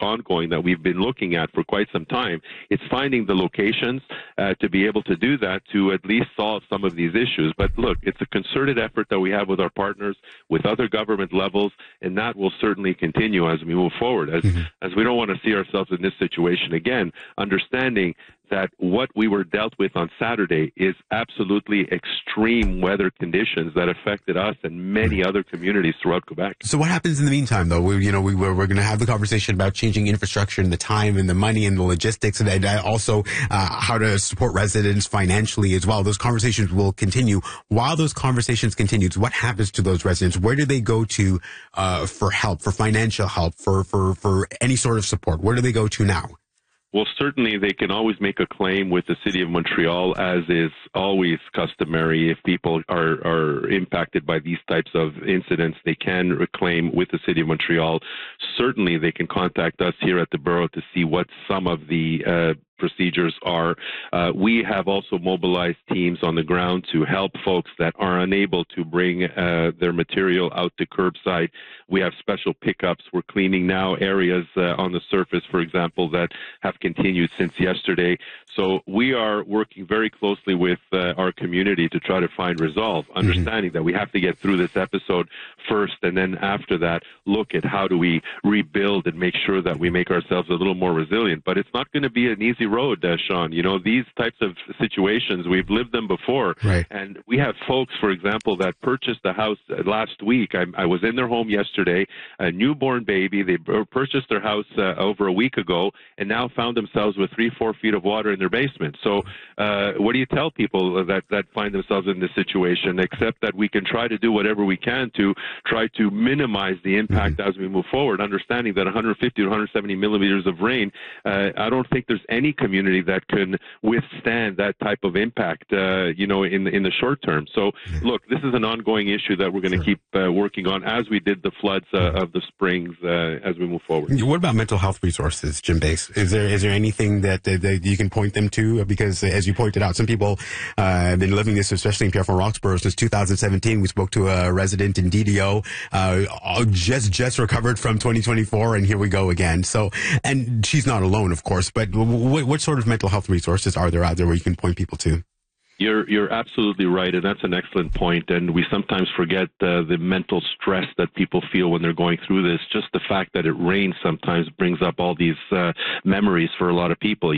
ongoing that we've been looking at for quite some time. It's finding the locations to be able to do that, to at least solve some of these issues. But look, it's a concerted effort that we have with our partners, with other government levels, and that will certainly continue as we move forward, as we don't want to see ourselves in this situation again, understanding that what we were dealt with on Saturday is absolutely extreme weather conditions that affected us and many other communities throughout Quebec. So what happens in the meantime, though? We're going to have the conversation about changing infrastructure and the time and the money and the logistics, and also how to support residents financially as well. Those conversations will continue. While those conversations continue, what happens to those residents? Where do they go to for help, for financial help, for any sort of support? Where do they go to now? Well, certainly they can always make a claim with the City of Montreal, as is always customary. If people are impacted by these types of incidents, they can reclaim with the City of Montreal. Certainly they can contact us here at the Borough to see what some of the procedures are. We have also mobilized teams on the ground to help folks that are unable to bring their material out to curbside. We have special pickups. We're cleaning now areas on the surface, for example, that have continued since yesterday. So we are working very closely with our community to try to find resolve, understanding that we have to get through this episode first, and then after that, look at how do we rebuild and make sure that we make ourselves a little more resilient. But it's not going to be an easy road, Sean. You know, these types of situations, we've lived them before. Right. And we have folks, for example, that purchased a house last week. I was in their home yesterday, a newborn baby. They purchased their house over a week ago and now found themselves with 3-4 feet of water in their basement. So what do you tell people that find themselves in this situation, except that we can try to do whatever we can to try to minimize the impact as we move forward, understanding that 150 to 170 millimeters of rain, I don't think there's any community that can withstand that type of impact, in the short term. So, look, this is an ongoing issue that we're going to keep working on as we did the floods of the springs as we move forward. What about mental health resources, Jim Bass? Is there anything that you can point them to? Because as you pointed out, some people have been living this, especially in Pierrefonds Roxborough, since 2017. We spoke to a resident in DDO, just recovered from 2024, and here we go again. So, and she's not alone, of course, but what sort of mental health resources are there out there where you can point people to? You're absolutely right, and that's an excellent point. And we sometimes forget the mental stress that people feel when they're going through this. Just the fact that it rains sometimes brings up all these memories for a lot of people.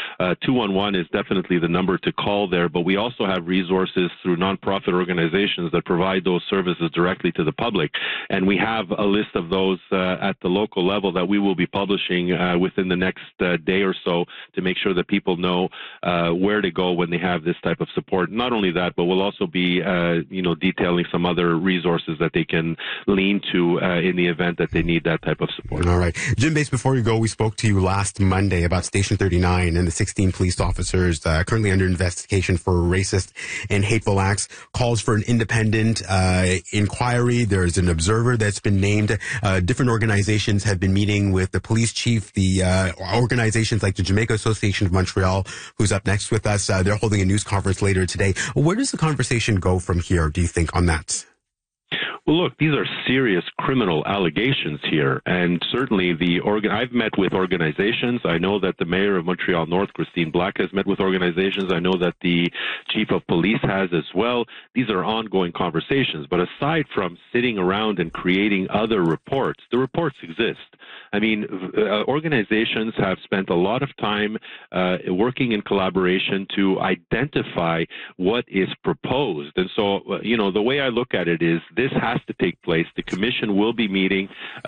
211 is definitely the number to call there, but we also have resources through nonprofit organizations that provide those services directly to the public. And we have a list of those at the local level that we will be publishing within the next day or so to make sure that people know where to go when they have this type of support. Not only that, but we'll also be, detailing some other resources that they can lean to in the event that they need that type of support. All right. Jim Bass, before you go, we spoke to you last Monday about Station 39 and the 16 police officers currently under investigation for racist and hateful acts. Calls for an independent inquiry. There's an observer that's been named. Different organizations have been meeting with the police chief, the organizations like the Jamaica Association of Montreal, who's up next with us. They're holding a news conference later today. Where does the conversation go from here, do you think, on that? Well, look, these are serious criminal allegations here, and certainly I've met with organizations. I know that the mayor of Montreal North, Christine Black, has met with organizations. I know that the chief of police has as well. These are ongoing conversations, but aside from sitting around and creating other reports, the reports exist. I mean, organizations have spent a lot of time working in collaboration to identify what is proposed. And so, the way I look at it is this has to take place. The commission will be meeting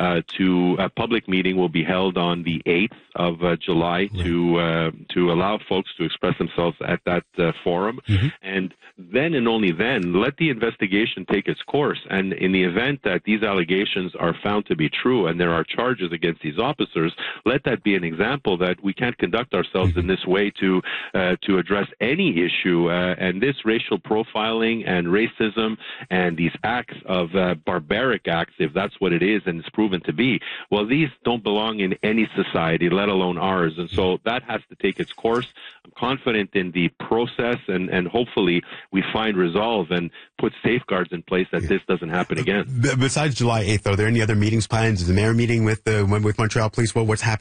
a public meeting will be held on the 8th of July to allow folks to express themselves at that forum. And then and only then, let the investigation take its course. And in the event that these allegations are found to be true and there are charges against these officers, let that be an example that we can't conduct ourselves in this way to address any issue. And this racial profiling and racism and these acts of barbaric acts, if that's what it is and it's proven to be, well, these don't belong in any society, let alone ours. And so that has to take its course. I'm confident in the process, and hopefully we find resolve and put safeguards in place that this doesn't happen again. Besides July 8th, are there any other meetings planned? Is the mayor meeting with Montreal Police? What's happening?